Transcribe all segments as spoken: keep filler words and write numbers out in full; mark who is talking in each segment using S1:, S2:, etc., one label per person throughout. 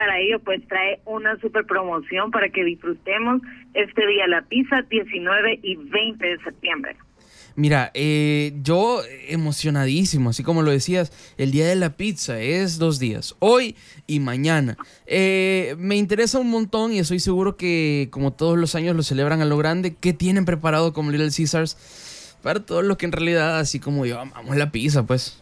S1: para ello pues trae una super promoción para que disfrutemos este día la pizza diecinueve y veinte de septiembre.
S2: Mira, eh, yo emocionadísimo, así como lo decías, el día de la pizza es dos días, hoy y mañana. Eh, me interesa un montón y estoy seguro que como todos los años lo celebran a lo grande. ¿Qué tienen preparado como Little Caesars para todos los que en realidad, así como yo, amamos la pizza, pues?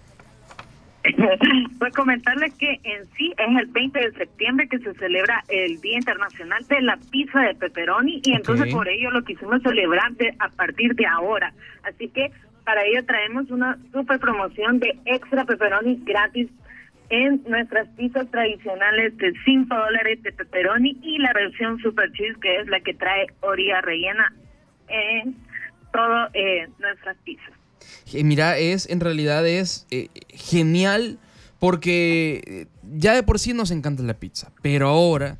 S1: Pues comentarles que en sí es el veinte de septiembre que se celebra el Día Internacional de la Pizza de Pepperoni y okay. Entonces por ello lo quisimos celebrar de, a partir de ahora. Así que para ello traemos una super promoción de extra pepperoni gratis en nuestras pizzas tradicionales de cinco dólares de pepperoni y la versión super cheese, que es la que trae orilla rellena en todas eh, nuestras pizzas.
S2: Mira, es en realidad es eh, genial porque ya de por sí nos encanta la pizza, pero ahora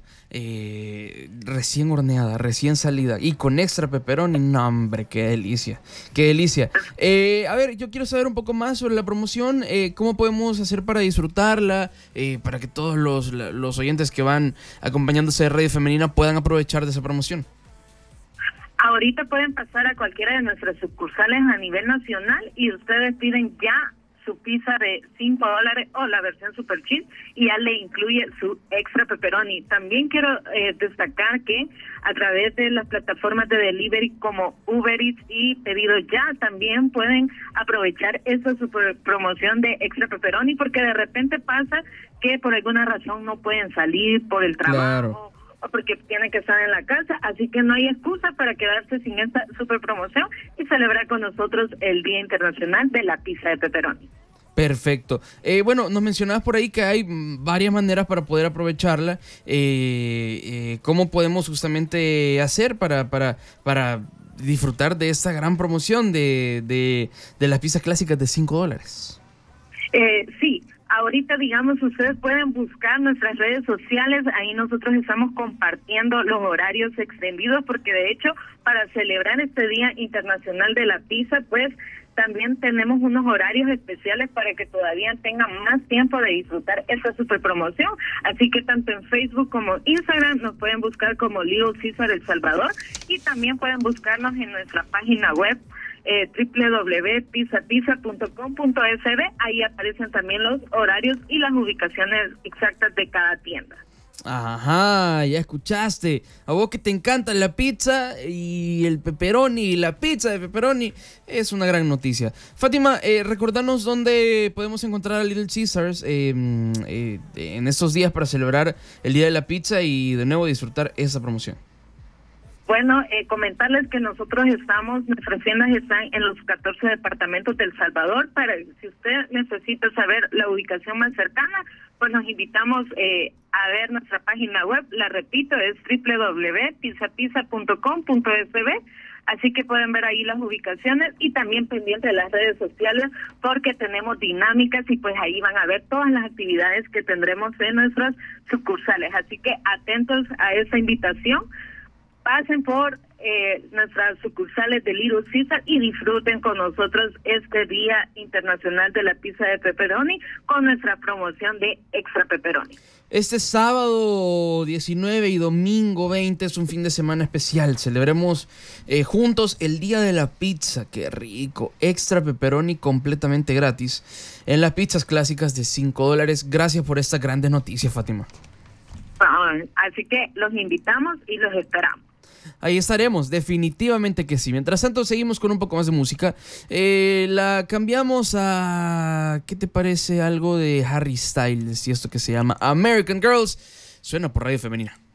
S2: eh, recién horneada, recién salida y con extra pepperoni, no hombre, qué delicia, qué delicia. Eh, a ver, yo quiero saber un poco más sobre la promoción, eh, cómo podemos hacer para disfrutarla, eh, para que todos los, los oyentes que van acompañándose de Radio Femenina puedan aprovechar de esa promoción.
S1: Ahorita pueden pasar a cualquiera de nuestras sucursales a nivel nacional y ustedes piden ya su pizza de cinco dólares o la versión super cheese y ya le incluye su extra pepperoni. También quiero eh, destacar que a través de las plataformas de delivery como Uber Eats y Pedido Ya también pueden aprovechar esa super promoción de extra pepperoni porque de repente pasa que por alguna razón no pueden salir por el trabajo.
S2: Claro.
S1: O porque tiene que estar en la casa, así que no hay excusa para quedarse sin esta super promoción y celebrar con nosotros el Día Internacional de la Pizza de Pepperoni.
S2: Perfecto. Eh, bueno, nos mencionabas por ahí que hay varias maneras para poder aprovecharla. Eh, eh, ¿Cómo podemos justamente hacer para, para, para disfrutar de esta gran promoción de, de, de las pizzas clásicas de cinco dólares?
S1: Eh, sí. Ahorita, digamos, ustedes pueden buscar nuestras redes sociales, ahí nosotros estamos compartiendo los horarios extendidos, porque de hecho, para celebrar este Día Internacional de la Pizza, pues también tenemos unos horarios especiales para que todavía tengan más tiempo de disfrutar esta super promoción. Así que tanto en Facebook como Instagram nos pueden buscar como Little Caesar El Salvador y también pueden buscarnos en nuestra página web Eh, doble u doble u doble u punto pizza pizza punto com punto es be. Ahí aparecen también los horarios y las ubicaciones exactas de cada tienda.
S2: Ajá, ya escuchaste. A vos que te encanta la pizza y el pepperoni y la pizza de pepperoni, es una gran noticia. Fátima, eh, recordanos dónde podemos encontrar a Little Caesars eh, eh, en estos días para celebrar el Día de la Pizza y de nuevo disfrutar esa promoción.
S1: Bueno, eh, comentarles que nosotros estamos, nuestras tiendas están en los catorce departamentos de El Salvador. Para si usted necesita saber la ubicación más cercana, pues nos invitamos eh, a ver nuestra página web. La repito, es doble u doble u doble u punto pizza pizza punto com punto es be. Así que pueden ver ahí las ubicaciones y también pendientes de las redes sociales porque tenemos dinámicas y pues ahí van a ver todas las actividades que tendremos en nuestras sucursales. Así que atentos a esa invitación. Pasen por eh, nuestras sucursales de Little Caesar y disfruten con nosotros este Día Internacional de la Pizza de Pepperoni con nuestra promoción de Extra Pepperoni.
S2: Este sábado diecinueve y domingo veinte es un fin de semana especial. Celebremos eh, juntos el Día de la Pizza. ¡Qué rico! Extra Pepperoni completamente gratis en las pizzas clásicas de cinco dólares. Gracias por esta grande noticia, Fátima.
S1: Así que los invitamos y los esperamos.
S2: Ahí estaremos, definitivamente que sí. Mientras tanto, seguimos con un poco más de música. Eh, la cambiamos a... ¿Qué te parece algo de Harry Styles y esto que se llama American Girls? Suena por Radio Femenina.